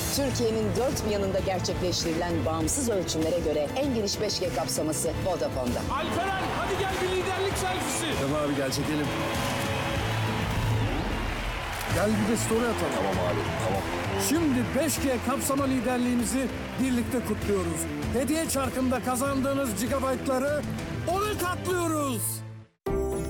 Türkiye'nin dört bir yanında gerçekleştirilen bağımsız ölçümlere göre en geniş 5G kapsaması Vodafone'da. Alperen hadi gel bir liderlik selfisi. Tamam abi gel çekelim. Gel bir de story atalım. Tamam abi, tamam. Şimdi 5G kapsama liderliğimizi birlikte kutluyoruz. Hediye çarkında kazandığınız gigabaytları 10'a katlıyoruz.